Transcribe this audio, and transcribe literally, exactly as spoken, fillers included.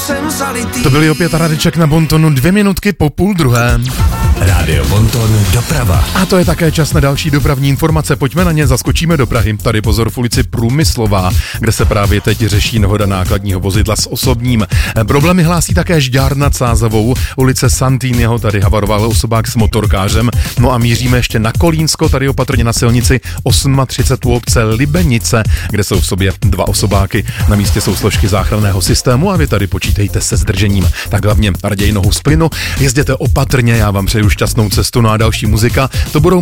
To byly opět Radeček na Bontonu, dvě minutky po půl druhé. Rádio Bonton doprava. A to je také čas na další dopravní informace. Pojďme na ně, zaskočíme do Prahy. Tady pozor v ulici Průmyslová, kde se právě teď řeší nehoda nákladního vozidla s osobním. Problémy hlásí také Žďár nad Sázavou, ulice Santýnyho, tady havaroval osobák s motorkářem. No a míříme ještě na Kolínsko, tady opatrně na silnici třicet osm u obce Libenice, kde jsou v sobě dva osobáky. Na místě jsou složky záchranného systému a vy tady počítejte se zdržením. Tak hlavně raději nohu z plynu, jezděte opatrně, já vám přeju šťastnou cestu, no a další muzika, to budou